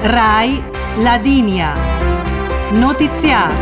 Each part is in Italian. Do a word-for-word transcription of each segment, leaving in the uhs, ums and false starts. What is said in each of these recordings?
Rai Ladinia. Notiziar.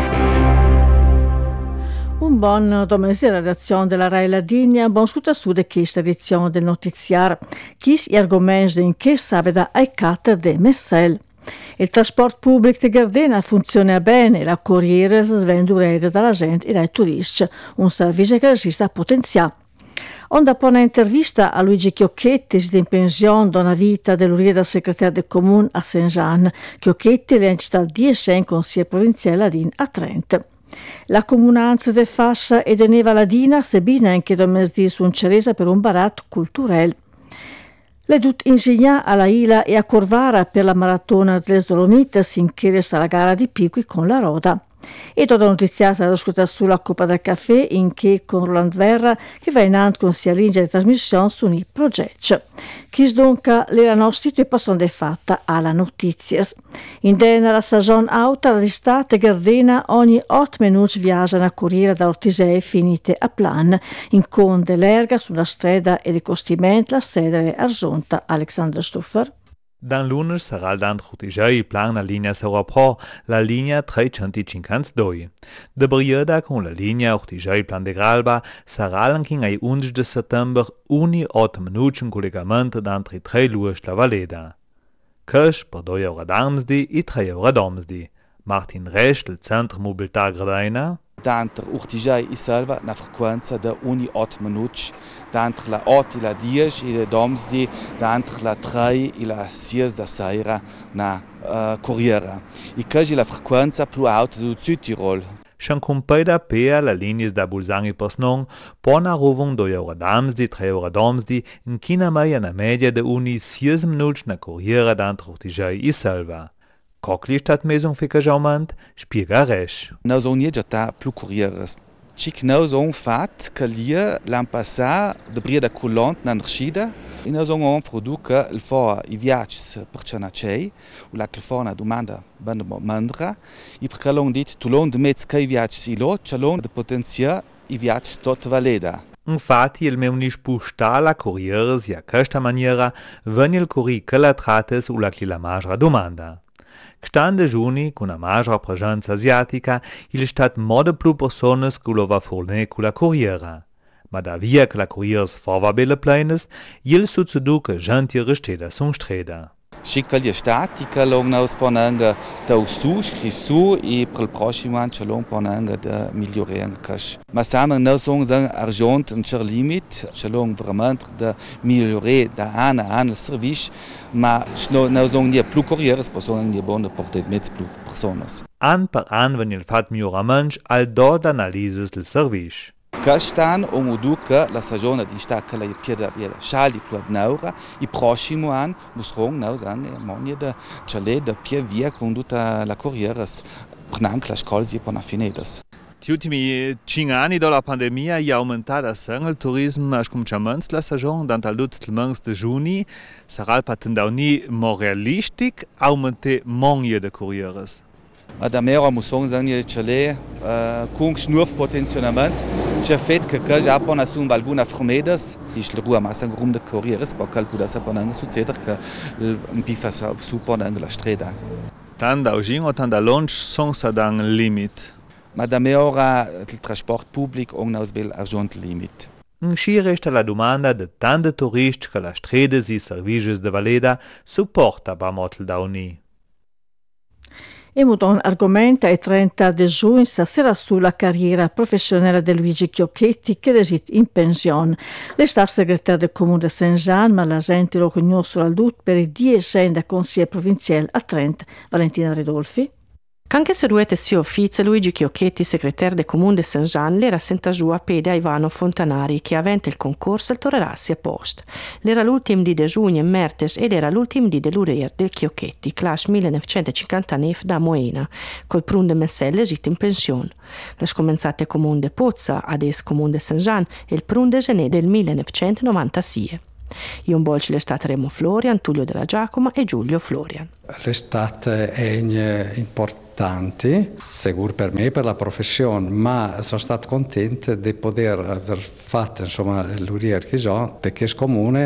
Un buon domenica redazione della Rai Ladinia, buon scuta su di questa edizione del Notiziar. Chis gli argomenti in che sabeda ai cater de Messel. Il trasporto pubblico di Gardena funziona bene e la corriere svendurata dalla gente e dai turisti, un servizio che resiste a potenziare. Onda pone intervista a Luigi Chiocchetti, in pensione da una vita dell'Uria del segretario del comune a Saint-Jean. Chiocchetti è stato dieci anni consigliere provinciale a Trento. La comunanza de Fassa e de Neva Ladina sebina anche domesdì su un ceresa per un baratto culturale. Le dut insegna alla Ila e a Corvara per la maratona delle Dolomites in che resta la gara di Piqui con la Roda. E tutta notiziata da ascoltare sulla Coppa del Caffè in che con Roland Verra che va in avanti con sia linea di trasmissione su un progetto. Chi sdonca l'era nostra e possono de fatta alla notizia. In dena la stagione auta l'estate Gardena ogni otto minuti viaggiano a corriere da Ortisei finite a Plan in con dell'erga sulla strada e di costimento la sede Arzonta Alexander Stuffer. Dan lunes sarà il dan Ortisei plan la linea Europea, la linea trecentocinquantadue. De perioda con la linea Ortisei plan de Gralba sarà anche ai undici di settembre ogni otto minuti un collegamento d'entre tre luoghi la Valeda. Cash per due ore d'armsdi e tre ore d'omsdi. Martin Resch del Centro Mobilità Gradena. D'entre Ortisei e Selva una frequenza di ogni otto minuti, d'entre la otto e la dieci e d'omsdi, d'entre la tre e la sei da sera una uh, corriera. E questa è la frequenza più alta del Südtirol. Schon compeda per la linea da Bulzani per Snon, pona rovung due ore d'amsdi, tre ore d'omsdi, in china mai una media de ogni sei minuti na corriera d'entre Ortisei e Selva. Cockli stadmesung fica jaumant, spiega Resch. Noi sono già più corriere. Cic noi sono fatto che lì l'anno passato de brida colont nan rescida. E noi sono un prodotto che il fa i viaggi per cenacei, o la che fa una domanda bene mandra. E perché l'on dit tu l'on de mezzo che i viaggi si lo, c'è l'on de potenziare i viaggi tot valeda. Infatti il meu nis pusta la corriere sia questa maniera, veni il corri che la trates o la che la magra domanda. Stande giuni, con una maggiore presenza asiatica, il stat molte più persone che lo va fornire con la corriera. Ma da via che la corriera forva belle pleines, il succedu che gente resteda son streda. Scica gli stati che lo noi sponanga da su, scri su e per il prossimo anno ce lo sponanga da migliorare cash. Ma siamo noi sono argent un cer limit, ce lo veramente da migliorare da anno a anno il servizio, ma noi sono nie più corriere, possono nie buone portare mezzo più persone. An per an wenn il fat miglioramento al do d'analisi del servizio. Quest'anno ho modo che la stagione di sta che la pieda pieda scali più abnaura e prossimo anno musrong noi anni monie da chale da pia via con tutta la corriera prenanche la scuola si per finedas. Gli ultimi cinque anni dalla pandemia è aumentato il turismo a cominciamento la stagione, dal tutto il mese di giugno sarà il patentoni more realistico aumentare monie de corrieres. Ma da mera musong zanje chale con schnurf potenziamento c'è fet che che già pona su alguna formedas e il rua massa grum de corrieres per cal puda sa pona succeder che un pifa su pona la strada. Tanda oggi o tanda lunch son sa dan limit. Ma da mera il trasporto pubblico on nos bel argent limit. In sci resta la domanda de tante turisti che la strada si services de Valeda supporta ba motel da uni. E un argomento è trenta di giugno stasera sulla carriera professionale di Luigi Chiocchetti che reside in pensione. Lei sta segretario del comune di Saint-Jean, ma la gente lo conosce al dut per i dieci anni da consigliere provinciale a Trento. Valentina Ridolfi. Anche se ruete si ufficia Luigi Chiocchetti, segretario del comune di Saint-Jean, l'era senta giù a pede a Ivano Fontanari che avente il concorso il torerassi a post. L'era l'ultimo di de giugno e mertes ed era l'ultimo di dell'Urier del Chiocchetti, classe millenovecentocinquantanove da Moena, col prun de Messelle esit in pensione. Le scomenzate comune de Pozza, adesso comune di Saint-Jean, e il prun de Gené del millenovecentonovantasei. Io un bolci l'estate Remo Florian, Tullio della Giacomo e Giulio Florian. L'estate è importante, sicuro per me e per la professione, ma sono stato contento di poter aver fatto insomma l'Urier che so, perché il comune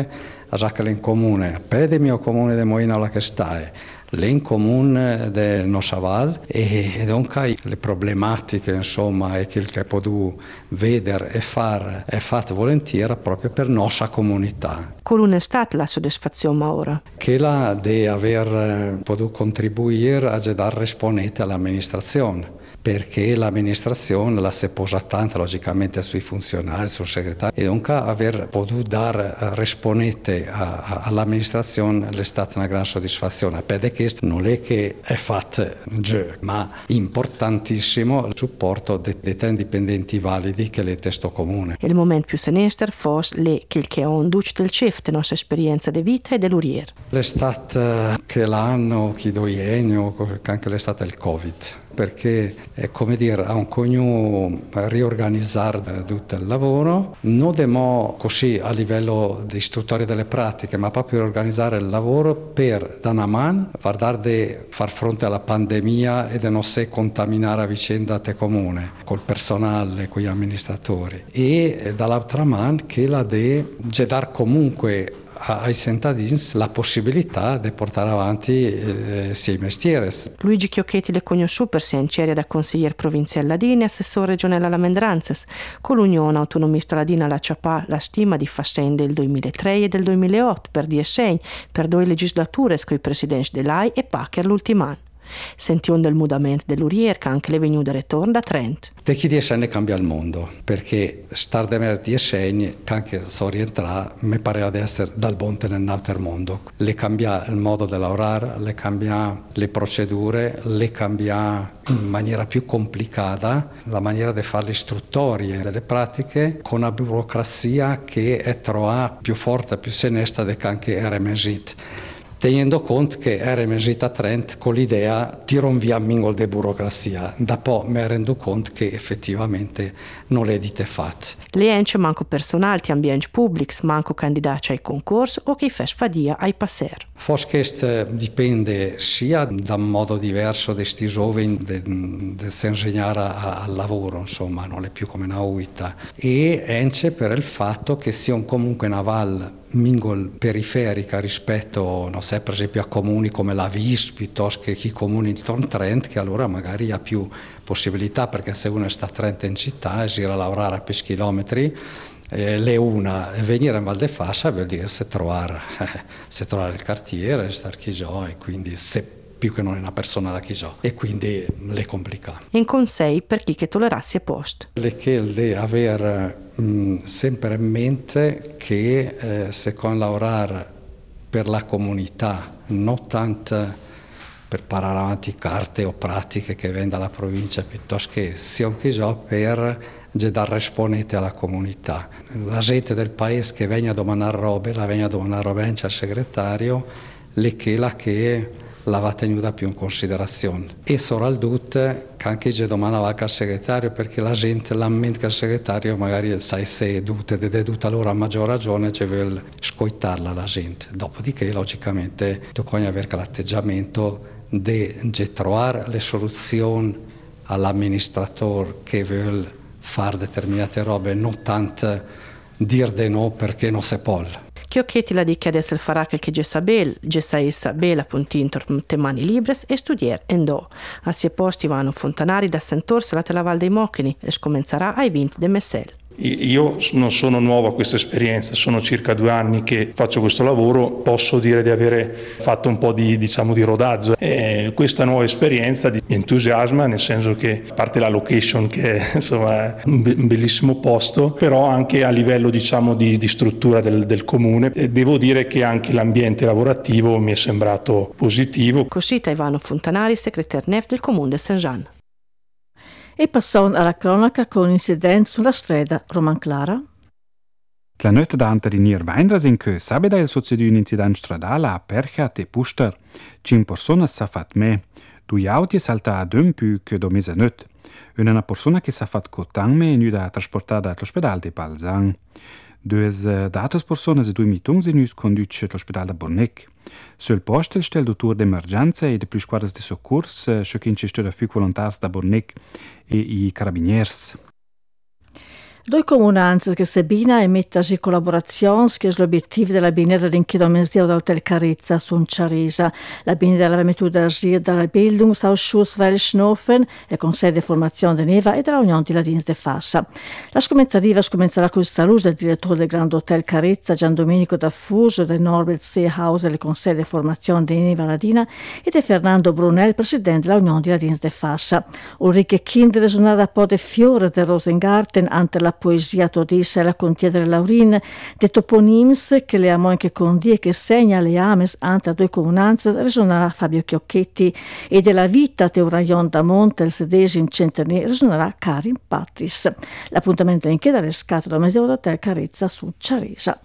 già che in comune, pedemi o comune de Moina la che stai, in comune de Nosaval e dunque le problematiche insomma e che il potuto vedere e fare è fatto volentieri proprio per nostra comunità. Qual è stata la soddisfazione ora? Che la di aver potuto contribuire a dare risponete all'amministrazione. Perché l'amministrazione la si è posa tanto logicamente sui funzionari, sul segretario e dunque aver potuto dare risponete a, a, all'amministrazione è stata una gran soddisfazione. Per questo non è che è fatto giù, ma importantissimo il supporto dei tre dipendenti validi che è il testo comune. Il momento più sinistro fosse le che il che ha inducito il chef della nostra esperienza di vita e dell'urier. L'estate che l'anno, chi doiegno, anche l'estate il Covid. Perché è come dire a un cogno riorganizzare tutto il lavoro, non demo così a livello di istruttoria delle pratiche, ma proprio riorganizzare il lavoro per da una mano guardare di far fronte alla pandemia e di non se contaminare a vicenda te comune col personale, con gli amministratori e dall'altra mano che la de dar comunque ai cittadini la possibilità di portare avanti eh, sia i mestieri. Luigi Chiocchetti le conosciuto per sinceri da consigliere provinciale Ladini e assessore regionale alla Mendranzes, con l'Unione Autonomista Ladina la Ciapà la stima di faccende del duemilatré e del duemilaotto per dieci segni, per due legislature con i presidenti dell'A I e Pacher l'ultimo anno. Sention del mudamento dell'Urier che anche le venuto da ritorno da Trent. Da chi dieci anni cambia il mondo, perché star de mer dieci anni che anche so rientrare mi pare di essere dal bonte nell'altro mondo. Le cambia il modo di lavorare, le cambia le procedure, le cambia in maniera più complicata la maniera di fare le istruttorie delle pratiche con una burocrazia che è trovata più forte, più senesta di che anche era mesit. Tenendo conto che era emergita a Trent con l'idea di via mingol de burocrazia. Da poi mi rendo conto che effettivamente non le dite fatte. Le ence manco personali ti ambienti pubblici, manco candidati ai concorsi o che fes fadia ai passer. Forse questo dipende sia da un modo diverso di sti giovani di insegnare al lavoro, insomma, non è più come una uita. E ence per il fatto che sia comunque una valle mingol periferica rispetto, non so, per esempio a comuni come la Vis piuttosto che chi comuni intorno a Trent, che allora magari ha più possibilità, perché se uno sta a Trent in città e si va a lavorare a più chilometri, eh, le una e venire in Val de Fassa vuol dire se trovare, eh, se trovare il quartiere, star chi già e quindi se più che non è una persona da chi già e quindi le complica. In consei per chi che tollerassi a posto. Le che deve avere mh, sempre in mente che eh, se con lavorare per la comunità, non tanto per parare avanti carte o pratiche che vengono dalla provincia, piuttosto che sia anche già per dare risponete alla comunità. La gente del paese che viene a domandare robe, la viene a domandare robe al segretario, le che la che la va tenuta più in considerazione. E soprattutto che anche se domandava al segretario, perché la gente lamenta che il segretario magari sai se è dute, ed è dute allora a maggior ragione ci vuole scoitarla la gente. Dopodiché logicamente bisogna avere l'atteggiamento di trovare le soluzioni all'amministratore che vuole fare determinate robe, non tanto dire di no perché non si può. Chiocchetti la dice adesso il farà che già sa bel, già sa essa bella puntinto te mani libres e studiare endo. A sia posti vanno fontanari da sentorsi alla Telaval dei Mochini e scomenzerà ai venti de Messel. Io non sono nuovo a questa esperienza, sono circa due anni che faccio questo lavoro, posso dire di avere fatto un po' di, diciamo, di rodaggio. E questa nuova esperienza mi entusiasma, nel senso che, a parte la location che è insomma un bellissimo posto, però anche a livello, diciamo, di, di struttura del, del comune, e devo dire che anche l'ambiente lavorativo mi è sembrato positivo. Così Ivano Fontanari, segretario N E F del comune di Saint-Jean. E passiamo alla cronaca con un incidente sulla strada Romanclara. La notte d'ante di Nir Weinras in che sabeda il succedì un incidente stradale a Perchat e Puster. Cin persone s'ha fatto me. Due auti salta ad un più che do mezzanotte. Una persona che s'ha fatto cotang me e da trasportata all'ospedale di Balzan. Due altre persone e due mitons e nus conduce all'ospedale da Bornec. Sul posto sta il dottore d'emergenza e le più squadre di soccorso, che in c'è da fiuc volontari da Bornec e i carabinieri. Due comunanze che Sabina e mettasi collaborazioni che è l'obiettivo della binera d'inchidomensio dell'Hotel Carizza su Ciarisa. La binera della metà della Bildungsausschuss Welschnofen e Consiglio di Formazione de Neva e della Unione di Ladins de Fassa. La scomenzativa scomenzerà con il saluto del direttore del Grande Hotel Carizza, Gian Domenico D'Affuso, del Norbert Seehaus del Consiglio di Formazione de Neva Ladina e di Fernando Brunel, presidente della Unione di Ladins de Fassa. Ulrike Kinder suonava po' de fiore del Rosengarten ante la poesia todissa e la contiene Laurin, de toponims che le amo anche con die che segna le ames ante a due comunanze, risuonerà Fabio Chiocchetti e della vita Teuraion da Monte, il sedesimo centenario, risuonerà Karin Pattis. L'appuntamento è in chiesa del scatto da Museo d'Hotel Carizza su Ciarisa.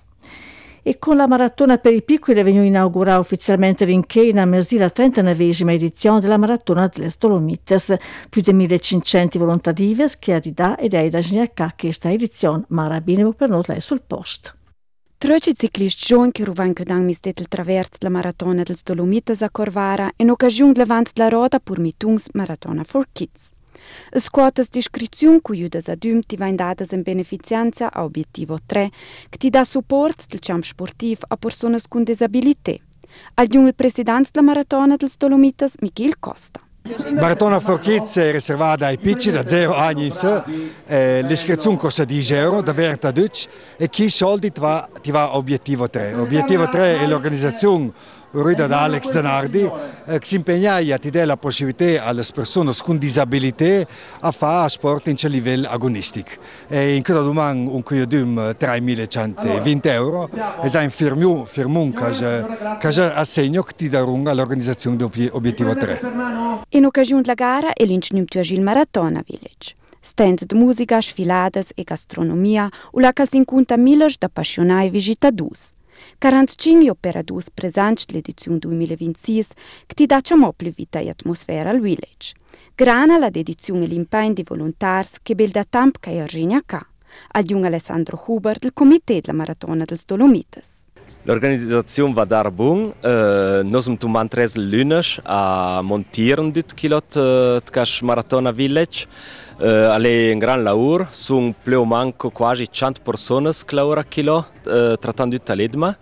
E con la maratona per i piccoli è venuta inaugurata ufficialmente l'Incheina a Mersi la trentanovesima edizione della maratona delle Dolomites. Più di millecinquecento volontarivi che ha di da ed è da segnalare che questa edizione marabine per noi lei sul posto. Treci ciclisti giovani che ruvan che dan mistet il traverso della maratona delle Dolomites a Corvara in occasione dell'avanzo della roda per Mitungs Maratona for Kids. As quotas di iscrizione che aiutas adulti vain dadas in beneficianza a obiettivo tre, che ti dà support del camp sportivo a persone con disabilità. Al giunge il presidente della maratona delle Dolomites, Michele Costa. Maratona for Kids è riservata ai piccoli da zero anni in su, eh, l'iscrizione costa dieci euro, da verta duc, e chi soldi ti va, ti va a obiettivo tre. Obiettivo tre è l'organizzazione Ruida da Alex Zanardi, eh, che si impegna a dare la possibilità alle persone con disabilità a fare sport in livello agonistico. E in quella domanda un cui dum tremilacentoventi euro e sai firmiu firmun che già assegno che ti darunga all'organizzazione di obiettivo tre. In occasione della gara è l'incentive il Maratona Village. Stand di musica, sfilades e gastronomia, u la che si incontra migliaia di appassionati visitatori. quarantacinque operatori presenti nell'edizione duemilaventisei che ti dà più vita e atmosfera al village. Grana la dedizione all'impegno di volontari che bel da tempo che Virginia K. Aggiunge Alessandro Huber del Comité della Maratona delle Dolomites. L'organizzazione va dar buon, eh, noi siamo tomati tre lunes a montare due chilometri di Maratona Village. Uh, è un gran lavoro, sono più manco quasi cento persone che lavorano a chilo, uh, trattando tutta l'edma.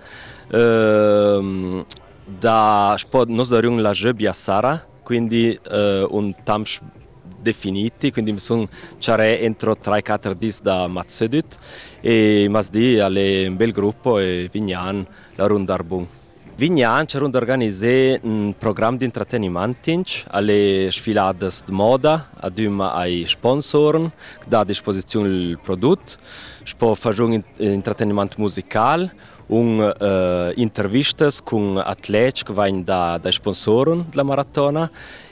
Uh, da, noi abbiamo la Gebbia Sara, quindi uh, un tempo definito, quindi mi sono ciare entro tre quattro giorni da Mazzedut e Masdi è un bel gruppo e Vignan la Rundarbung. Vignan c'era organizzare un programma di intrattenimento alle sfilate di moda, addiuma ai sponsor, che dà a disposizione il prodotto, poi fare un intrattenimento musicale, un'intervista uh, con atleti che vengono da, dai sponsor della maratona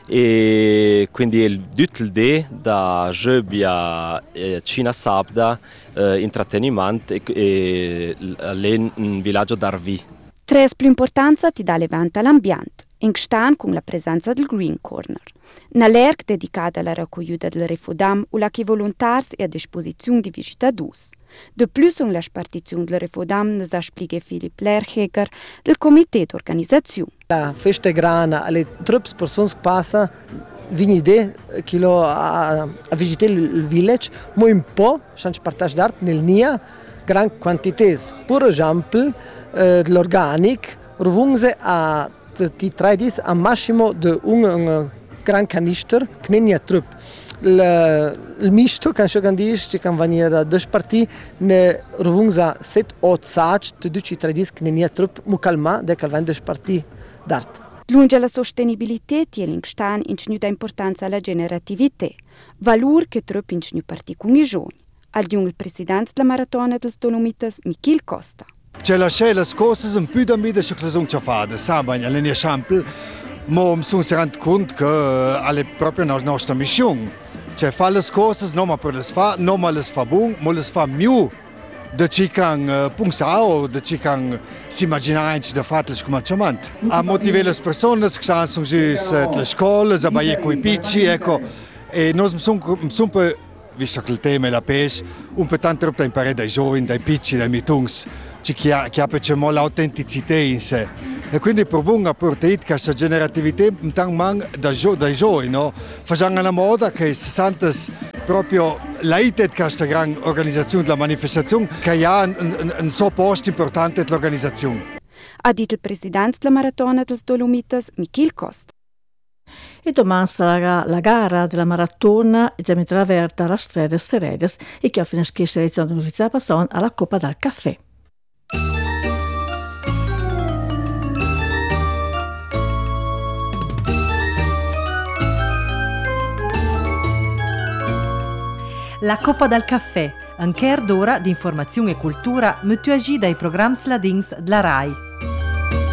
e quindi il tutto da Gebbia e Cina Sabda uh, intrattenimento e, e un villaggio d'Arvi. Tres più importanza ti dà levante all'ambiente, in stan con la presenza del Green Corner. Una lerg dedicata alla raccogliuta del refodam o la che volontari è a disposizione di visitatori. De plus con la spartizione del refodam nos ha spiegato Philipp Lercheger del comité d'organizzazione. La festa grana alle troppe persone che passano venite a, a visitare il village, ma un po' change partage d'arte nel nia gran quantità. Per esempio, Uh, l'organic ruvungse a ti tradis a massimo di un, un gran canister che non è troppo. Il misto che si organizza che kan venire da parti ne ruvungse sette otto sac di duci tradis che non è troppo mu calma de calvan da parti d'art. Lunge la sostenibilità ti l'instan in cnu da importanza alla generatività, valur che troppo in cnu parti con i giovani. Al il presidente della maratona delle Dolomites Michele Costa. C'è la scella scorsa un po' di che sono già fatte, sabato all'inizio esempio, ma mi sono reso conto che è proprio la nostra missione. Cioè fare le cose non per le fare, non le fa buone, ma le fa meglio da ci can pensare o da ci can si immaginare di fare il comandamento. A motivare le persone che sono nelle scuole, a bere con i piccoli, ecco, e noi siamo un po', visto che il tema è la pesce, un po' tanto da imparare dai giovani, dai piccoli, dai mitungs. che ha, che ha l'autenticità in sé. E quindi proviamo a portare questa generatività man da giovani, no? Facciamo una moda che si sente proprio l'aiuto di questa grande organizzazione della manifestazione che ha un, un, un suo posto importante dell'organizzazione. Ha detto il presidente della Maratona dels Dolomites, Michel Costa. E domani sarà la gara della maratona già metterà aperta la strada Seredes e che offre una selezione di notizie passano alla Coppa del Caffè. La Coppa del Caffè, un quart d'ora di informazione e cultura, mettuagi dai programmi ladins della RAI.